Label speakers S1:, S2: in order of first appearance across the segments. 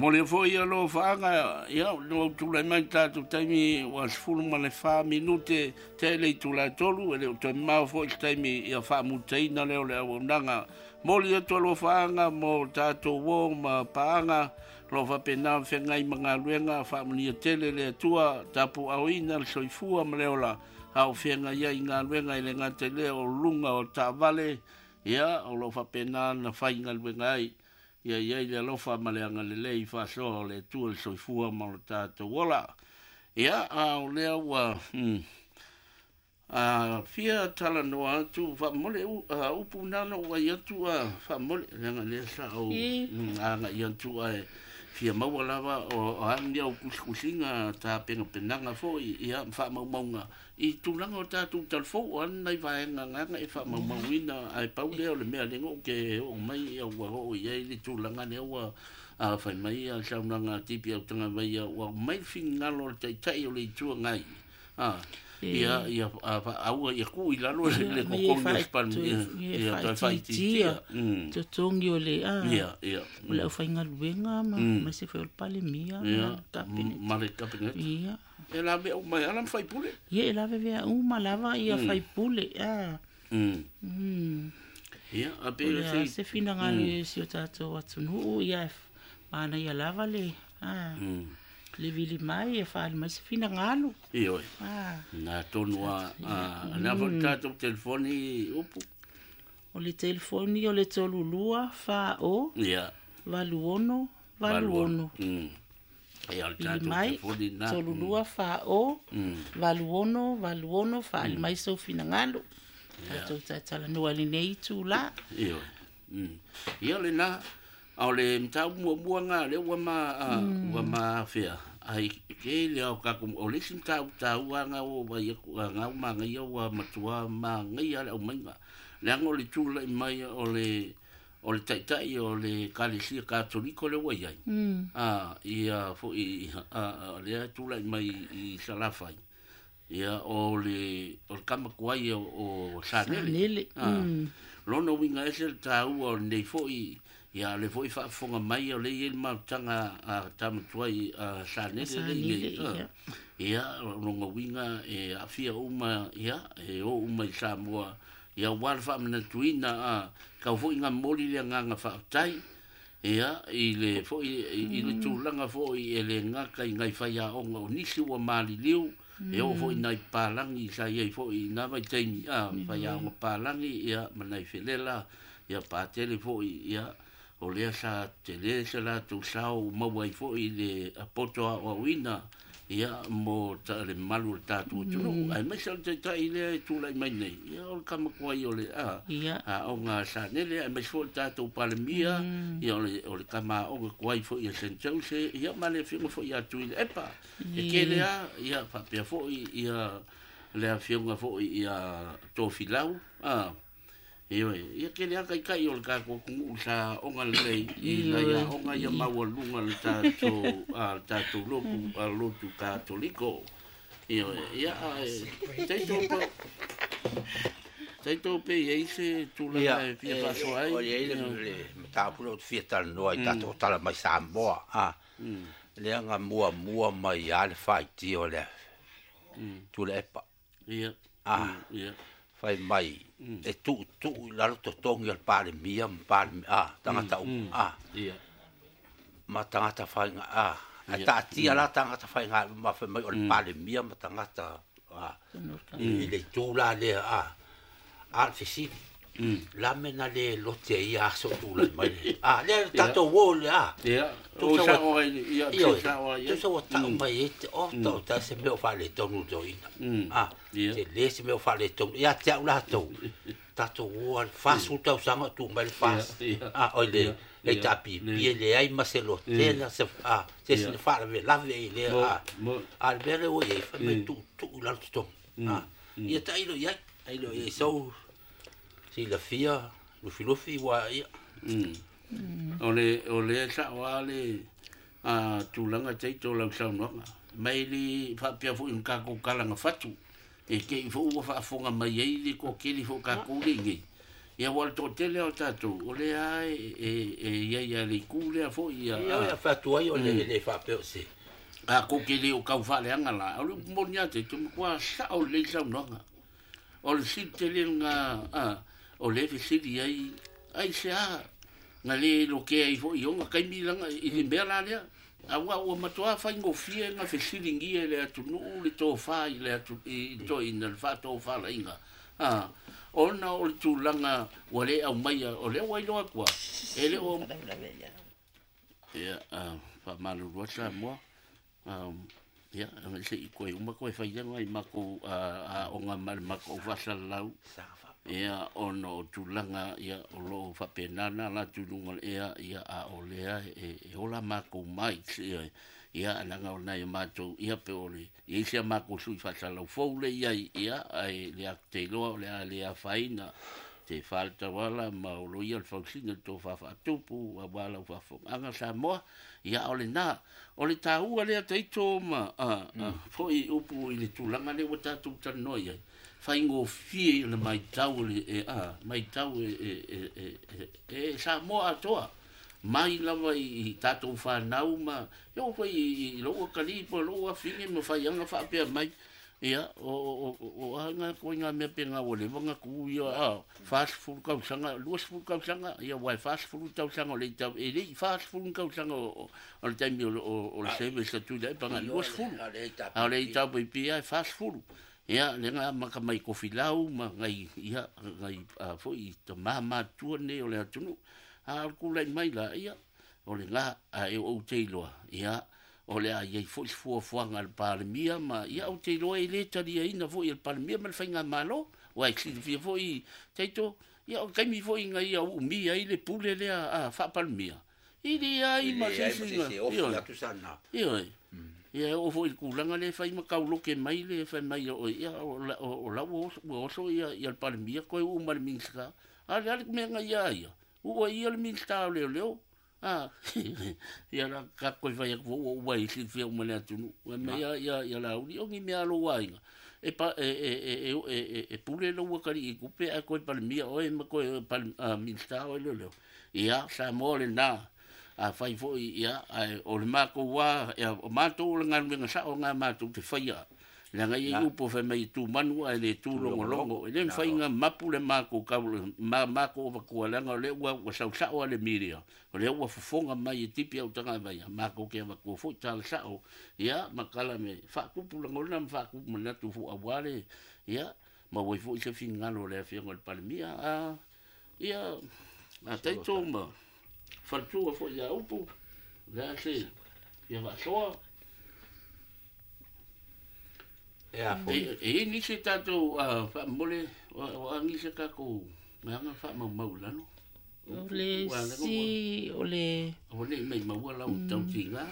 S1: Mole fo ia lo faanga ia no tula mai tatu taimi was fulu male fa minute tele tula tolu ele to ma fo taimi ia fa mutaina le ole nanga mole to lo faanga mo tatu wo ma paanga lo fa pena fengai manga luenga fa mlia tele le tua tapu auina le soifua male ola au fenga ia inga luenga ile ngate le o lunga o tavale ia o lo fa pena na fa inga luenga ai ia le alofa maleanga le lei fa so le tu le soifua ma le tato wala ia o le wa fia tala no atu fa mole upu nana wa ia tu fa mole nga le sa o nga ia tu ai fia mau lava o ania o kuskusinga ta penanga fo ia fa maunga i tulanga o tatu talfo an nai vai nga e fa mauina ai pau le le mea lengo ke o mai o o ia i tulanga ne o a fa mai a saunanga tipi o tanga vai o mai fingalo te tai o le tu ngai ia au ia ku ila lo le ko ko span ia ta fai ti
S2: to tongi o le ia le fa inga luenga ma se fe pale mia
S1: ma le kapinga
S2: ia
S1: ela be o mai ala fai pule
S2: ia ela be uma lava ia fai pule
S1: ia a be
S2: se fina ngale si o tato atunu ia mana ia lava le le vili mai e fa mai se fina ngalo
S1: io na tonua na volta to telefoni upu
S2: o le telefoni o le tolulua fa o
S1: ia
S2: valuono
S1: ia al tato telefoni na
S2: tolulua fa o valuono fa mai so fina ngalo to tala no ali nei tu la
S1: io ia le na au le mtau mua le wa ma fea ai ke le au ka kum o le mtau anga o wa nga ma ngai o matua ma ngai ale o mainga le ngo le tula mai o le tai o le kalisia katoliko le wa ia ia fo le tula mai i salafai ia o le kamakuai o sanele lono winga ese tau o nei fo ia le foi fa fonga mai o le il ma tanga a tamtuai a sanele le ia longa winga e afia uma ia e o uma i Samoa ia warfa mena tuina a ka foi nga moli le nga fa tai ia i le foi i le tulanga foi ele nga kai ngai fa ia o nisi wa mali liu e o foi nai palangi sa ia foi na vai tei fa ia o palangi ia manai felela ia pa tele foi ia o lea sa te lea sa la tu sao mawai fo i le apoto a wina ia mo ta le malu tatu tunu ai mai sa te tai le tu lai mai nei ia o kamakua i o le o ngā sa nele ai mai fo tatu palemia ia o le kama o kuai fo i a sentau se ia male fingo fo i atu i le epa e ke lea ia papea fo i ia lea finga fo i a tofilau ia ke lea kai o le kako kungu sa onga lei i la ia onga ia maua lunga le tātou loku a lotu katoliko. Ia taito pe ia se tula mai pia paso ai.
S3: O ia le tāpura o fia tala noa i tātou tala mai Samoa. Lea ngā mua mai a le whaiti o lea. Tula epa.
S1: Ia.
S3: Fai mai e tu la to tongi al pale mia tangata
S1: ia
S3: ma tangata fai nga ta tia la tangata fai nga ma fai mai al pale mia ma tangata le tu la le al fisi la mena le lote ia so tu la mai le tato wo le
S1: ia tu sa o ia
S3: tu sa ta mai e o to ta se me fa le tonu do ina te le se me fa le tonu ia te la to tato wo al fasu ta sanga tu mai fas o le tapi bien le ai ma se lo te la se se fa la ve le al bere o e fa me tu la to ia ta ilo ia e so si la fia lo filofi wa ia
S1: ole sa wale tulanga teito la sauna mai li fa pia fu in ka ko kala nga fatu e ke fo wa fa fonga mai e li ko ke li fo ka ko li ia wal to tele o tatu o le ai ia le kule a fo ia
S3: ia fa tu ai o le fa pe se
S1: a ko ke le o ka fa le anga la o le mo nya te tu kwa sa o le sa no o le si tele nga o le fi ai se a nga le lo ke ai fo yo nga kai mi langa i le bela le a wa matua fa ngo fie nga fe silingi le atu no le to fa le atu i to in le fa to fa la inga ona o tu langa wale au mai o le wai loa kwa ele o ya fa malu rosa mo ya me se ko uma ko fa ya mai mako o nga mal mako fa salau ya ono tu langa ya o lo fa penana la tu lunga ya a o le e ola mako mai ia langa ona ia matou ia pe ole ia sia mako sui fasalau foule ia ai le actelo le a faina te falta wala ma lo ia fausina to fa tupu wala fa fo anga sa mo ia ole na ole tau ale te to ma foi upu i le tulanga le wata tu tano ia faingo fie le mai tau le mai tau sa mo atoa mai lava i tatou whanau ma yo foi i loa kalipo loa finge ma whai anga whapea mai ia o anga ko ngā mea pe ngā ole wanga ku ia fast food kausanga luas food kausanga ia wai fast food kausanga le tau e le fast food kausanga o le taimi o le service tu le panga luas food a le tau pe pia fast food ia le ngā maka mai kofilau ma ngai ia ngai foi to mama tuane o le atunu kulai mai la ia o le nga o te loa ia o le ai foi fuanga al parmia ma ia o te loa le tari ina foi al parmia ma fainga malo o ai si foi teito ia o kai mi foi nga ia o mi ai le pule le a fa parmia ili ai ma si ia o foi kulanga le fai ma kaulo ke mai le fai mai o ia o la o so ia al parmia ko o mal minska ale me nga ia o ia le min stau leo ia la ka ko vai ko o vai si fe o mele atu o me ia la uni o ngi me alo wai e pa e pule lo wa kari ku pe a ko pa mi o e ma ko pa min stau leo ia sa mole na a fai fo ia o le ma ko wa o ma to le ngan sa o nga ma to te fai la ngai upo fe mai tu manu ale tu longo le fai nga mapu le mako ka mako va ko la nga le wa sa o le miria o le wa fonga mai tipi au tanga vai mako ke va ko fo tal sa o ia makala me fa ku pu longo na fa ku mena tu fu awale ia ma wo fo se fin ngalo le fi ngol palmia ia a tai toma fa tu fo ia upo la se ia va so e ni se tato fa mole o ni se ka ko nga fa ma maulano
S2: ole si ole
S1: mai ma wala o tau tinga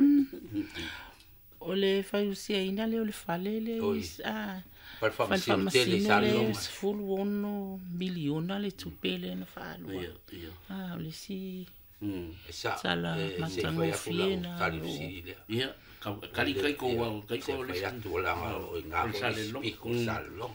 S2: ole fa usia ina le ole falele
S3: per fa masine
S2: le full 1 miliona le tupele na fa lo ole si sala matango fiena
S1: ia kali kai ko
S3: le tu la o nga ko sallo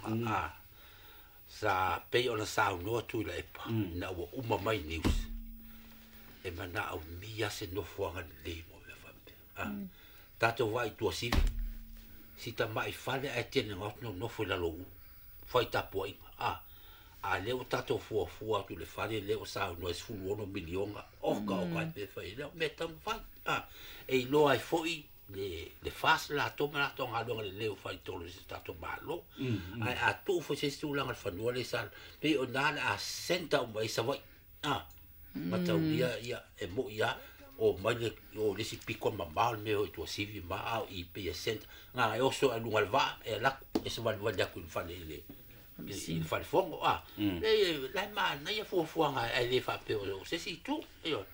S3: sa pe ona sa no tu le pa na o uma mai news e mana o mia se no fuanga le mo ve fa tato vai tu si ta mai fale a tiene no fu la lo foi ta poi a le o tato fu tu le fale le o sa no es fu 1 miliona o ka pe fa le metam fa e lo ai foi le fas la toma le o fai tolo se tato malo a tu fo se tu la fa no le sal pe o na a senta o mai sa vai ma tau ia e mo ia o mai o le si pico ma mal me o tu si vi ma i pe senta nga e oso a lunga va e la e se va va ku fa le fa fongo e la ma na ia fo nga e le fa pe o se si tu io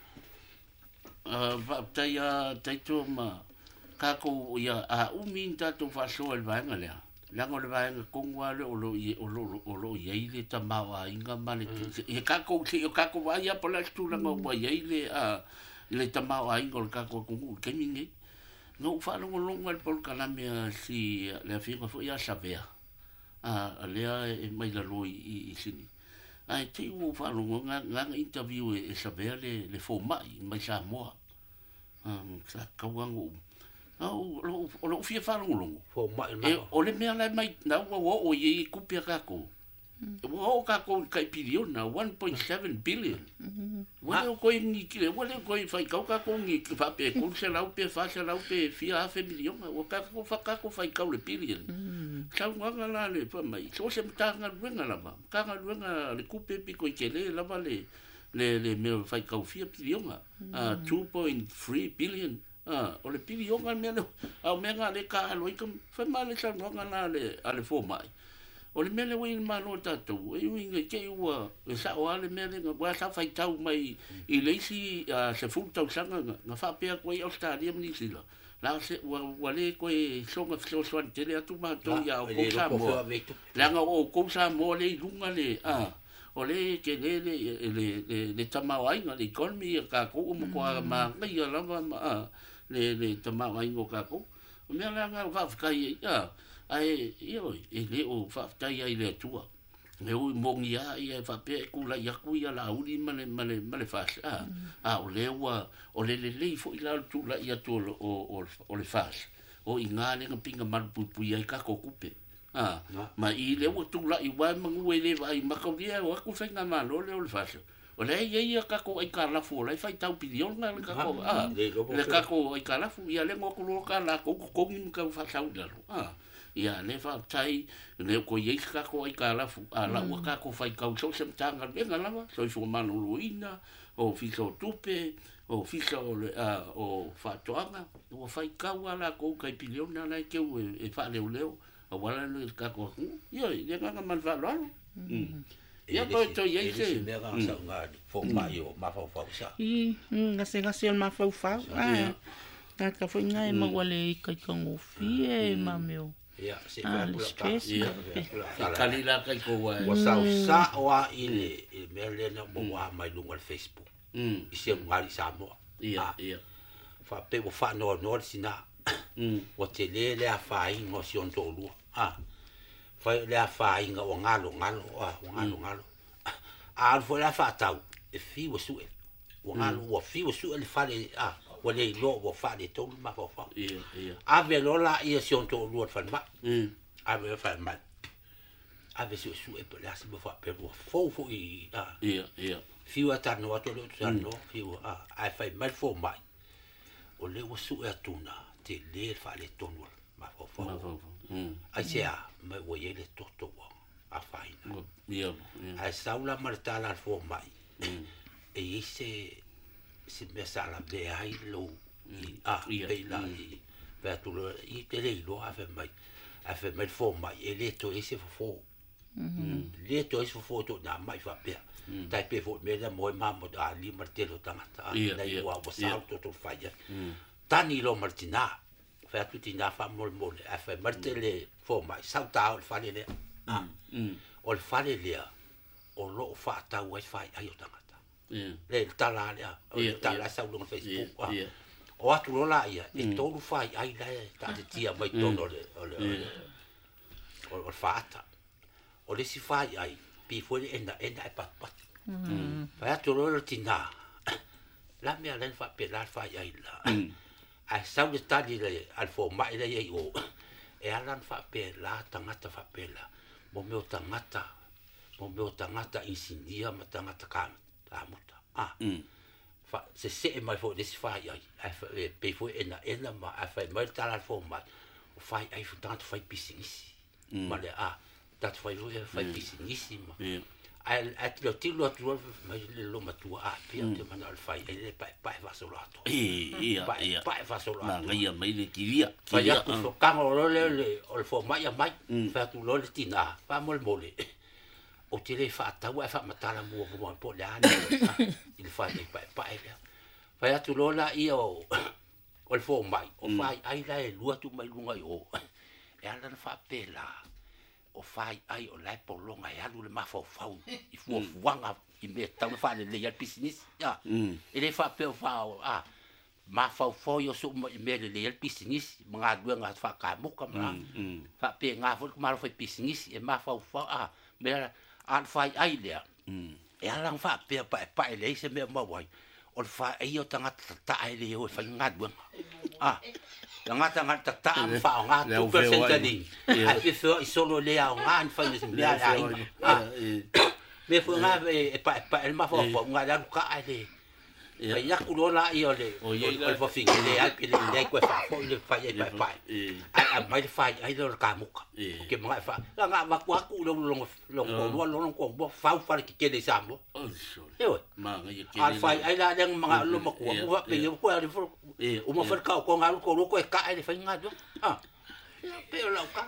S1: tai tu ma kako ia a uminta to faso el vanga le lango le vanga kongwa le o lo ile tamawa inga mane e kako va ia pola tu lango va ile le tamawa inga kako kongu kemingi no fa lo el pol kalamia si le afirma fo ia savea le mai la lo i sini ai te u whanongo ngā interview e sa vea le fō mai Samoa. Sa kawango. O lo fia whanongo.
S3: Fō mai.
S1: O le mea lai mai na o ye kupia kako. O kako kai piriona 1.7 billion. Wale o koe ni kile, wale o koe whai kau kako ngi whape kurse lau pe whasa lau pe 4 miliona. O kako whakako whai kau le billion. Sau nganga la le whamai. So se mtanga ruenga lama. Kanga ruenga le kupe piko i kele lama le mea whai kau 4 biliona. 2.3 billion. O le bilionga mea le au mea ngā le ka alo ikam. Whamai le sau nganga la le fōmai. O le mele wei mano tatou, e winga ke ua, e sa o ale mele nga wā sa whai tau mai i leisi se fulu tau sanga nga whapea koe Australia mni sila. La se wale koe songa fisosoan tele atu mātou ia o kou Samoa. Langa o kou Samoa le ilunga le, o le ke le tamauainga, le economy a kako, umu koa maa ngai a lama le tamauainga o kako. O mea langa whawhikai ai io le o faftai ai le tua me o mongi ai fa pe kula ya ku ya la uli male fas o le o le fo ila tu la ya tu o le fas o ingale ngapinga mal pu ya ka ko kupe ma i le o tu la i wa mangu le vai ma ko dia o ku fenga malo le o le fas o le ia ka ko ai ka la fo le fai tau pilion nga ka ko le ka ko ai ka la fu ya le mo ko ka la ko ni ka fa sau da ia le fa tai le ko ye ka ko ai ka la fu la wa ka ko fai ka so sem tanga le nga la so fu manu luina o fiso tupe o fiso o fa toanga o fai ka wala ko kai pilion na le ke e fa le o wala le ka ko yo le nga man va lo ia ko to ye se
S3: me ga sa nga fo mai o ma fa sa
S2: ngase ma fa ka foi nga e magwale kai ka ngofie ma meu
S3: ya se va
S1: pula kalila kai ko wa
S3: sa wa ile mele na mo wa mai lunga Facebook i se ngali Samoa
S1: ia
S3: fa pe wo fa no sina o te le a fa i no si on to lu fa le a fa i nga o ngalo fo la fa tau e fi wo su o ngalo wo fi wo su le fa le o le lo wo fa le to ma fa ave lo la i si on to lu fa ma ave fa ma ave su e pe la si mo fa pe wo fo i
S1: ia
S3: fi wa ta no to lo ta no fi wa ai fa ma fo mai o le wo su e tuna te le fa le to ma fa ai se ma wo ye le to a fa
S1: ia
S3: ai saula marta la fo mai e ise si me sala be ai lo pe la pe tu i te le lo a fe mai fo mai e le to ese fo le to ese fo to na mai fa pe dai pe fo me da mo ma mo a li martelo tangata dai wa wa salto to fa ya tani lo martina fa tu ti na fa mo a fe martele fo mai salta o fa le o fa le o lo fa ta wa fa ai o tangata le tala le tala sa no Facebook o atu lo la ia e tolu fai ai la ta te tia mai tono o fata o le si fai ai pi foi enda e pat vai atu lo tina la mia len fa pe la fai ai la ai sa le tali le al fo mai le ai o e alan fa pe la tangata fa pe la mo me tangata insindia ma tangata kam muta fa se mai fo des fa ai pe fo ena ma fa mai tala fo ma fa ai fo tanto fa business ma le dat fa business ma ai at lo tilo tu mai le lo ma tu pe te man al fa ele pa va solato pa va solato
S1: ma ia mai le kilia
S3: fa ya tu so kamo lo le o fo mai fa tu lo le tina fa mol mole o te le fa ta wa fa matala mo po le ana il fa ni pa fa ya tu lola i o le fo mai o fa ai la e lua tu mai lunga o e ala fa pela o fa ai o la po longa ya lu le ma fo fa i fu wanga i me ta fa le ya business ya e le fa pe fa ma fa fo yo so me le ya business mga dua nga fa ka mo ka ma fa pe nga fo ma fa business e ma fa me al fai ai le e alang fa pe pa le se me mo wai o fa e yo tanga ta ele o fa ngat bu tanga ta fa nga tu percentadi a pe so solo le a nga fa ni me a me fu nga e pa el ma fo nga da ka ele ya ku la io le o fa fi le al pe le ko fa fo le fa e pa a mai fa ai do ka mu ke ma fa la nga ma ku lo ko bo fa ki le sambo e
S1: ma nga ye ke
S3: al fa ai la dang mga lo ma ku pe yo ko ari fo o ma fa ka ko nga ko ko ka ai fa nga do pe la ka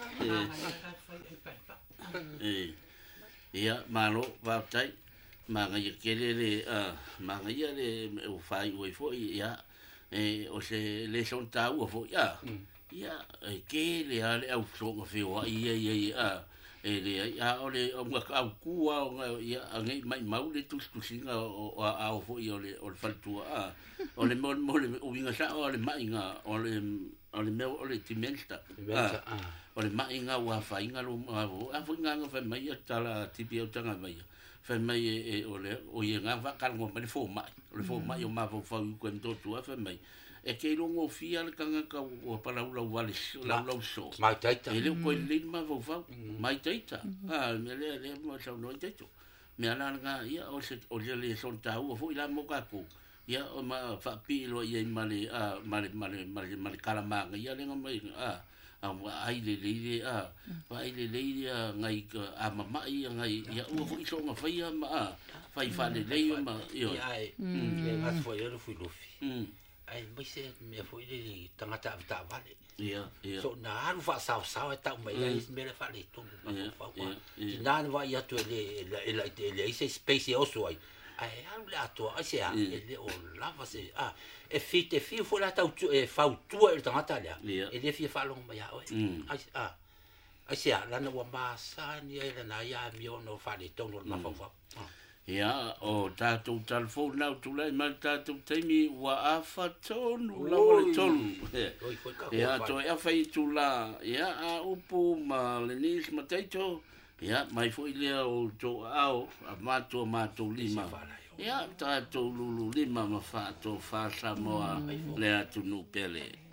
S1: ia malo va tai manga ye kele le manga ye le o fai o fo ia o se le son tau o fo ia ke le ale au so o fe o ia le ia o le o nga au ku ia ngai mai mau le tu singa o fo ia o le faltu o le mo le o vinga sa o le mai nga o le me o le timensta o le mai nga wa fai nga lo a fo nga fa mai tala tipi o tanga mai fa mai o ye nga va kal ngo mai fo mai o ma fo fa u kwento tu fa mai e ke lo ngo fia le kanga ka o para u wale la so
S3: mai taita
S1: ele ko le ma fo fa mai taita me le mo sa no taito me ala nga ia o le son ta u fo ila mo ka ko ia o ma fa pi lo ye male male kala ma ia le nga mai ai le ngai a mama ngai ia o fu so nga fai ma fai fa le ma io
S3: ai le mas foi eu fui lufi ai mai se me foi le tangata ta vale
S1: ia
S3: so na ru fa sa ta mai ai me le fa le tu na va ia tu le se space oso ai au le atua ai se ele o lava se e fi fo la tau e fau tu e tangata le e le fi fa long mai ai ai se la na wa masa ni e na ia mi no fa le tono ma fa
S1: ia o tatu telefon na tu lai mal tatu temi wa afa tonu la le tonu ia to e fa tu la ia a upu ma le nis mataito ia mai foi le o to au a mato lima ia ta to lulu lima ma fa to fa sa mo le atu no pele